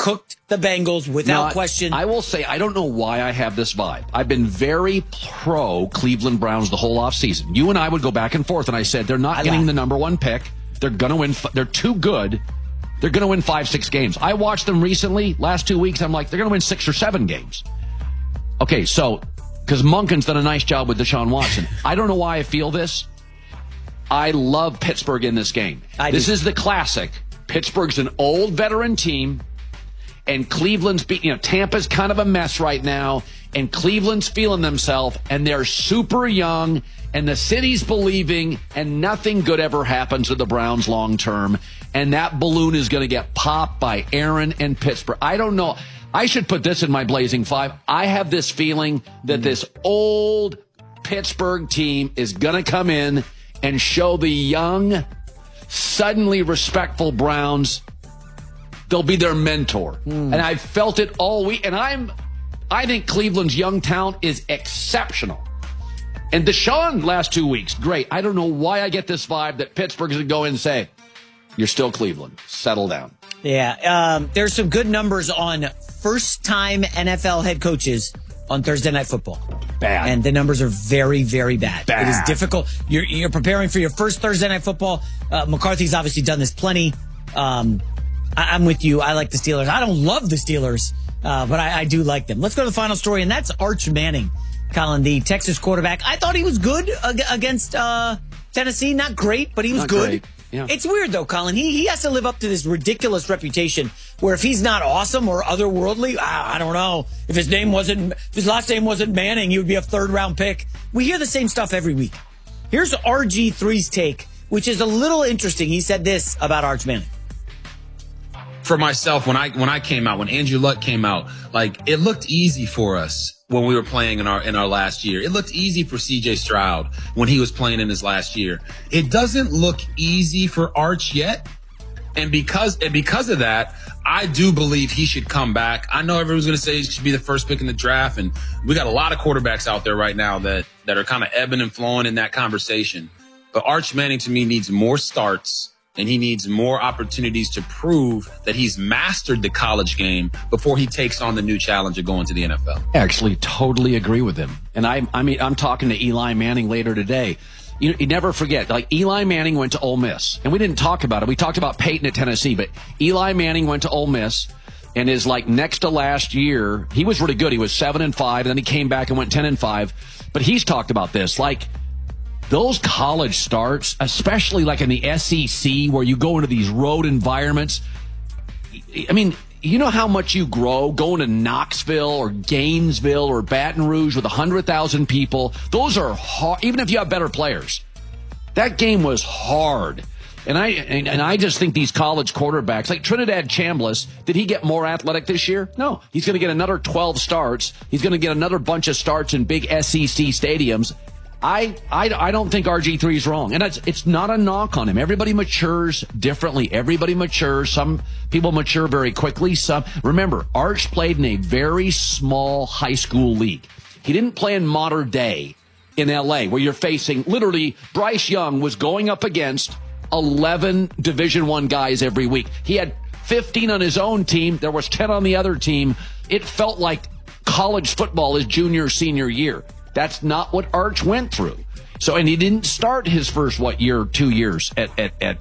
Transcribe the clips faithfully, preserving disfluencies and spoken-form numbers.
cooked the Bengals without Now, question. I will say, I don't know why I have this vibe. I've been very pro Cleveland Browns the whole offseason. You and I would go back and forth, and I said they're not I getting laugh. the number one pick. They're going to win. They're too good. They're going to win five, six games. I watched them recently, last two weeks. I'm like, they're going to win six or seven games. Okay, so, because Monken's done a nice job with Deshaun Watson. I don't know why I feel this. I love Pittsburgh in this game. I this do. is the classic. Pittsburgh's an old veteran team, and Cleveland's, be, you know, Tampa's kind of a mess right now, and Cleveland's feeling themselves, and they're super young, and the city's believing, and nothing good ever happens to the Browns long term, and that balloon is going to get popped by Aaron and Pittsburgh. I don't know. I should put this in my Blazing Five. I have this feeling that this old Pittsburgh team is going to come in and show the young, suddenly respectful Browns they'll be their mentor. Mm. And I've felt it all week. And I'm, I think Cleveland's young talent is exceptional. And Deshaun last two weeks, great. I don't know why I get this vibe that Pittsburgh is going to go in and say, you're still Cleveland. Settle down. Yeah. Um, there's some good numbers on first-time N F L head coaches on Thursday Night Football. Bad. And the numbers are very, very bad. Bad. It is difficult. You're, you're preparing for your first Thursday Night Football. Uh, McCarthy's obviously done this plenty. Um, I, I'm with you. I like the Steelers. I don't love the Steelers, uh, but I, I do like them. Let's go to the final story, and that's Arch Manning, Colin, the Texas quarterback. I thought he was good ag- against uh, Tennessee. Not great, but he was Not good. great. Yeah. It's weird, though, Colin. He he has to live up to this ridiculous reputation where if he's not awesome or otherworldly, I, I don't know. If his name wasn't, if his last name wasn't Manning, he would be a third-round pick. We hear the same stuff every week. Here's R G three's take, which is a little interesting. He said this about Arch Manning. For myself, when I when I came out, when Andrew Luck came out, like it looked easy for us when we were playing in our in our last year. It looked easy for C J Stroud when he was playing in his last year. It doesn't look easy for Arch yet. And because and because of that, I do believe he should come back. I know everyone's going to say he should be the first pick in the draft, and we got a lot of quarterbacks out there right now that that are kind of ebbing and flowing in that conversation. But Arch Manning to me needs more starts. And he needs more opportunities to prove that he's mastered the college game before he takes on the new challenge of going to the N F L. I actually totally agree with him. And I, I mean, I'm talking to Eli Manning later today. You, you never forget, like Eli Manning went to Ole Miss, and we didn't talk about it. We talked about Peyton at Tennessee, but Eli Manning went to Ole Miss, and is like next to last year. He was really good. He was seven and five, and then he came back and went ten and five. But he's talked about this, like. Those college starts, especially like in the S E C where you go into these road environments, I mean, you know how much you grow going to Knoxville or Gainesville or Baton Rouge with one hundred thousand people. Those are hard, even if you have better players. That game was hard. And I and, and I just think these college quarterbacks, like Trinidad Chambliss, did he get more athletic this year? No. He's going to get another twelve starts. He's going to get another bunch of starts in big S E C stadiums. I, I, I don't think R G three is wrong. And it's, it's not a knock on him. Everybody matures differently. Everybody matures. Some people mature very quickly. Some, remember, Arch played in a very small high school league. He didn't play in modern day in L A where you're facing, literally, Bryce Young was going up against eleven Division One guys every week. He had fifteen on his own team. There was ten on the other team. It felt like college football is junior, senior year. That's not what Arch went through. So, and he didn't start his first, what, year, two years at, at, at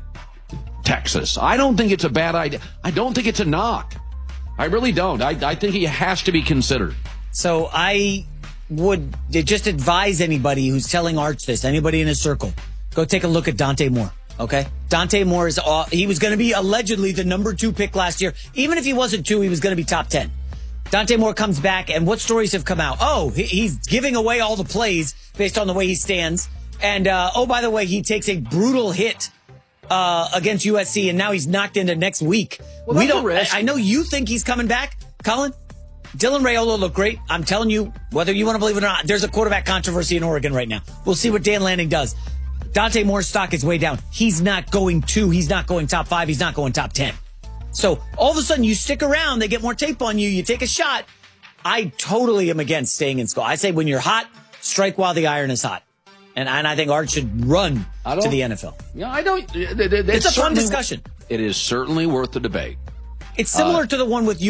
Texas. I don't think it's a bad idea. I don't think it's a knock. I really don't. I, I think he has to be considered. So I would just advise anybody who's telling Arch this, anybody in his circle, go take a look at Dante Moore, okay? Dante Moore, is all, he was going to be allegedly the number two pick last year. Even if he wasn't two, he was going to be top ten. Dante Moore comes back, and what stories have come out? Oh, he's giving away all the plays based on the way he stands. And, uh, oh, by the way, he takes a brutal hit uh, against U S C, and now he's knocked into next week. Well, we don't. I, I know you think he's coming back, Colin. Dylan Raiola looked great. I'm telling you, whether you want to believe it or not, there's a quarterback controversy in Oregon right now. We'll see what Dan Lanning does. Dante Moore's stock is way down. He's not going two. He's not going top five. He's not going top ten. So all of a sudden you stick around, they get more tape on you, you take a shot. I totally am against staying in school. I say when you're hot, strike while the iron is hot. And, and I think Arch should run to the N F L. Yeah, I don't. It, it, it's, it's a fun discussion. It is certainly worth the debate. It's similar uh, to the one with you.